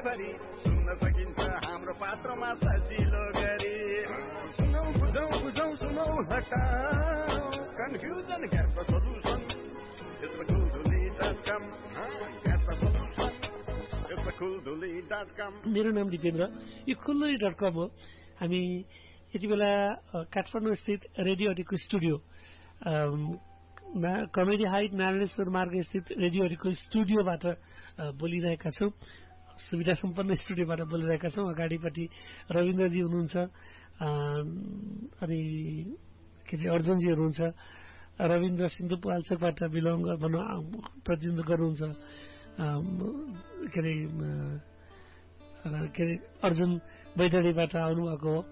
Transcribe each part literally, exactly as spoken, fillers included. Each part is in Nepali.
भरिभरि सुन्न सकिन्छ हाम्रो पात्रमा सजिलो गरी सुनौ बुझौ बुझौ सुनौ हटाऊ confusion get the solution it's the cool duli dot com get the solution it's the cool duli dot com मेरो नाम दिपेन्द्र यो cool duli dot com हो हामी यति बेला काठमाडौँ स्थित radio haricot studio comedy height Narayaneshwar मार्ग स्थित रेडियो हरिको स्टुडियोबाट बोलिरहेका छौँ सुविधा सम्पन्न स्टुडियोबाट बोलिरहेका छौँ अगाडिपट्टि रविन्द्रजी हुनुहुन्छ अनि के अरे अर्जुनजी हुनुहुन्छ रविन्द्र सिन्धुपाल्चोकबाट बिलोङ भनौँ प्रतिनिधित्व गर्नुहुन्छ के अरे के अरे अर्जुन बैतडीबाट आउनुभएको हो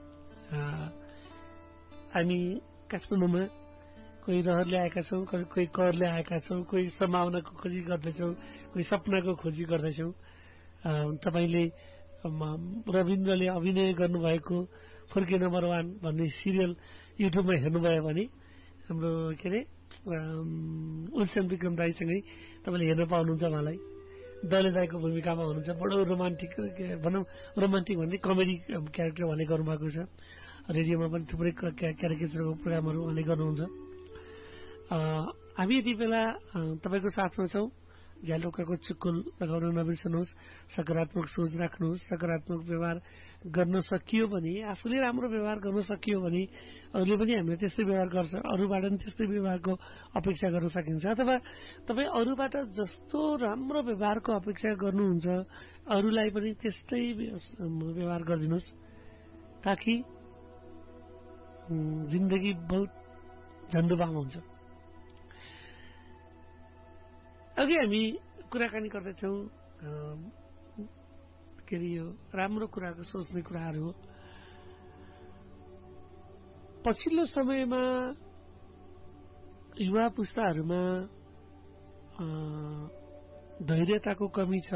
हामी काठमाडौँमा कोही रहरले आएका छौँ कोही करले आएका छौँ कोही सम्भावनाको खोजी गर्दैछौँ कोही सपनाको खोजी गर्दैछौँ तपाईँले रविन्द्रले अभिनय गर्नुभएको फुर्के नम्बर वान भन्ने सिरियल युट्युबमा हेर्नुभयो भने हाम्रो के अरे उल्सन विक्रम दाईसँगै तपाईँले हेर्न पाउनुहुन्छ उहाँलाई दले दाईको भूमिकामा हुनुहुन्छ बडो रोमान्टिक भनौँ रोमान्टिक भन्ने कमेडी क्यारेक्टर उहाँले गर्नुभएको छ रेडियोमा पनि थुप्रै क्यारेक्टरको प्रोग्रामहरू उहाँले गर्नुहुन्छ हामी यति बेला तपाईँको साथमा छौँ झ्यालुकाको चुक्कुल लगाउन नबिर्सनुहोस् सकारात्मक सोच राख्नुहोस् सकारात्मक व्यवहार गर्न सकियो भने आफूले राम्रो व्यवहार गर्न सकियो भने अरूले पनि हामीले त्यस्तै व्यवहार गर्छ अरूबाट पनि त्यस्तै व्यवहारको अपेक्षा गर्न सकिन्छ अथवा तपाईँ अरूबाट जस्तो राम्रो व्यवहारको अपेक्षा गर्नुहुन्छ अरूलाई पनि त्यस्तै व्यवहार गरिदिनुहोस् ताकि जिन्दगी बहुत झन्डुबामा हुन्छ अघि हामी कुराकानी गर्दैछौँ के अरे यो राम्रो कुराको सोच्ने कुराहरू हो पछिल्लो समयमा युवा पुस्ताहरूमा धैर्यताको कमी छ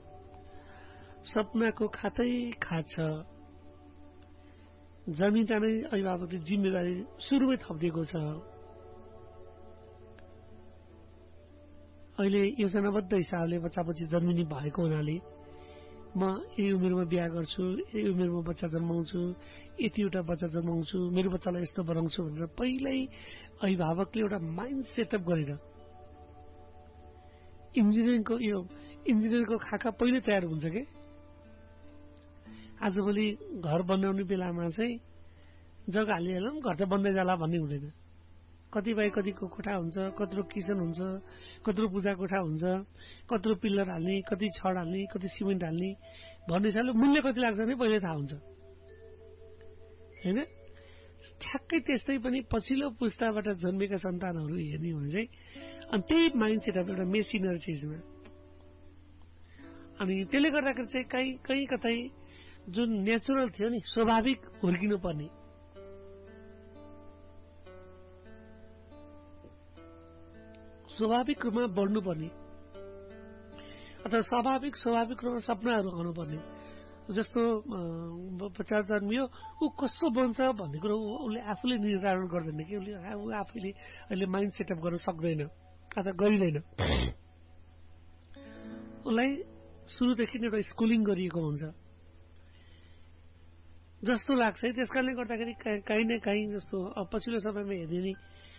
सपनाको खातै खात छ जमिनता नै अभिभावकले जिम्मेवारी सुरुमै थपिदिएको छ अहिले योजनाबद्ध हिसाबले बच्चापछि जन्मिने भएको हुनाले म यही उमेरमा बिहा गर्छु यही उमेरमा बच्चा जन्माउँछु यतिवटा बच्चा जन्माउँछु मेरो बच्चालाई यस्तो बनाउँछु भनेर पहिल्यै अभिभावकले एउटा माइन्ड सेटअप गरेर इन्जिनियरिङको यो इन्जिनियरको खाका पहिले तयार हुन्छ के आजभोलि घर बनाउने बेलामा चाहिँ जग्गा हालिहालौँ घर त बन्दै जाला भन्ने हुँदैन कतिपय कतिको कोठा हुन्छ कत्रो किचन हुन्छ कत्रो पूजा कोठा हुन्छ कत्रो पिल्लर हाल्ने कति छड हाल्ने कति सिमेन्ट हाल्ने भन्ने हिसाबले मूल्य कति लाग्छ भने पहिले थाहा हुन्छ हैन ठ्याक्कै त्यस्तै पनि पछिल्लो पुस्ताबाट जन्मेका सन्तानहरू हेर्ने हो भने चाहिँ अनि त्यही माइन्ड सेटअप एउटा मेसिनरी चिजमा अनि त्यसले गर्दाखेरि चाहिँ कहीँ कहीँ कतै जुन नेचुरल थियो नि स्वाभाविक हुर्किनु पर्ने स्वाभाविक रूपमा बढ्नुपर्ने अथवा स्वाभाविक स्वाभाविक रूपमा सपनाहरू आउनुपर्ने जस्तो बच्चा जन्मियो ऊ कस्तो बन्छ भन्ने कुरो उसले आफूले निर्धारण गर्दैन कि उसले ऊ आफैले अहिले माइन्ड सेटअप गर्न सक्दैन अथवा गरिँदैन उसलाई सुरुदेखि नै एउटा स्कुलिङ गरिएको हुन्छ जस्तो लाग्छ त्यस कारणले गर्दाखेरि काहीँ न काहीँ जस्तो पछिल्लो समयमा हेर्ने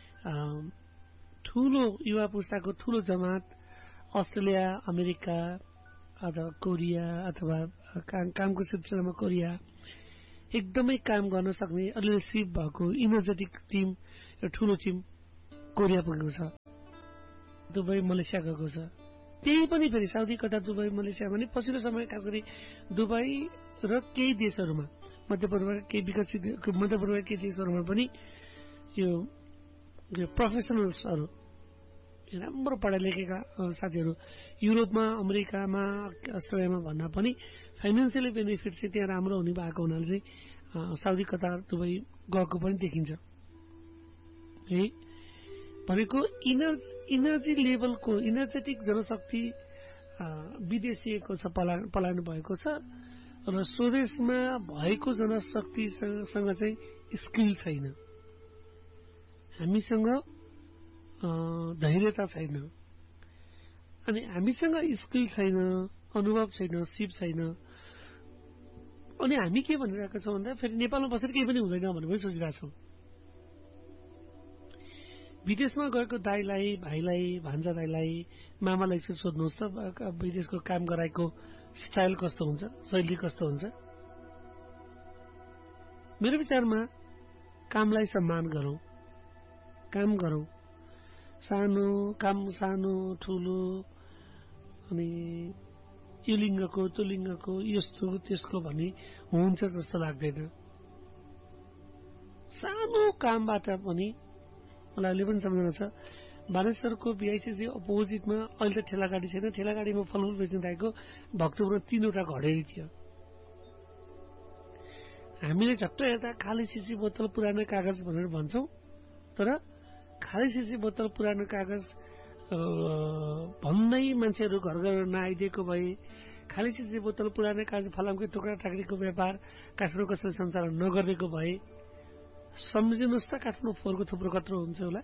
ठूलो युवा पुस्ताको ठूलो जमात अस्ट्रेलिया अमेरिका अथवा कोरिया अथवा कामको सिलसिलामा कोरिया एकदमै काम गर्न सक्ने अलिअलि सिप भएको इनर्जेटिक टिम एउटा ठूलो टिम कोरिया पुगेको छ दुबई मलेसिया गएको छ त्यही पनि फेरि साउदी कतार दुबई मलेसिया भने पछिल्लो समय खास गरी दुबई र केही देशहरूमा मध्यपूर्वका केही विकसित मध्यपूर्वका केही देशहरूमा पनि यो प्रोफेसनल्सहरू राम्रो पढाइ लेखेका साथीहरू युरोपमा अमेरिकामा अस्ट्रेलियामा भन्दा पनि फाइनेन्सियली बेनिफिट चाहिँ त्यहाँ राम्रो हुने भएको हुनाले चाहिँ साउदी कतार दुबई गएको पनि देखिन्छ है भनेको इनर्जी लेभलको इनर्जेटिक जनशक्ति विदेशिएको छ पलायन भएको छ र स्वदेशमा भएको जनशक्तिसँग चाहिँ स्किल छैन हामीसँग धैर्यता छैन अनि हामीसँग स्किल छैन अनुभव छैन, सिप छैन। अनि हामी के भनिरहेका छौँ भन्दा फेरि नेपालमा बसेर केही पनि हुँदैन भनेर पनि सोचिरहेका छौँ। विदेशमा गएको दाइलाई, भाइलाई, भान्जा दाइलाई, मामालाई चाहिँ सोध्नुहोस् त विदेशको काम गराएको स्टाइल कस्तो हुन्छ, शैली कस्तो हुन्छ। मेरो विचारमा कामलाई सम्मान गरौँ, काम गरौँ। सानो काम, सानो ठुलो, अनि यो लिङ्गको त्यो लिङ्गको यस्तो त्यसको भन्ने हुन्छ जस्तो लाग्दैन। सानो कामबाट पनि मलाई अहिले पनि सम्झना छ, बानेश्वरको बिआइसिसी अपोजिटमा अहिले त ठेला गाडी छैन, ठेला गाडीमा फलफुल बेच्न थालेको भक्तपुरमा तीनवटा घडेरी थियो। हामीले झट्ट हेर्दा खाली सिसी बोतल पुरानो कागज भनेर भन्छौँ, तर खाली सिसी बोतल पुरानो कागज भन्दै मान्छेहरू घर घर नआइदिएको भए, खाली सिसी बोतल पुरानो कागज फलामकै टुक्रा टाक्रीको व्यापार काठमाडौँ कसैले सञ्चालन नगरिदिएको भए सम्झिनुहोस् त काठमाडौँ फोहोरको थुप्रो कत्रो हुन्छ होला।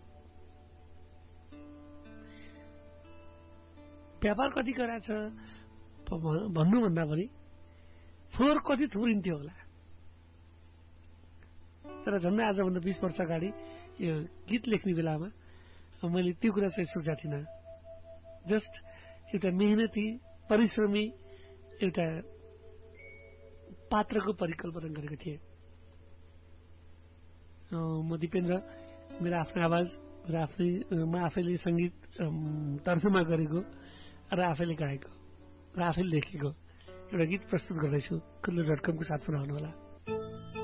व्यापार कति गराछ भन्नुभन्दा पनि फोहोर कति थुप्रिन्थ्यो होला। तर झन्डै आजभन्दा बिस वर्ष अगाडि यो गीत लेख्ने बेलामा मैले त्यो कुरा चाहिँ सोचेको थिइनँ। जस्ट एउटा मेहनती परिश्रमी एउटा पात्रको परिकल्पना गरेको थिएँ। म दिपेन्द्र, मेरो आफ्नो आवाज र आफ्नै म आफैले सङ्गीत तर्जुमा गरेको र आफैले गाएको र आफैले लेखेको एउटा गीत प्रस्तुत गर्दैछु। कुल्लु डट कमको साथमा रहनुहोला।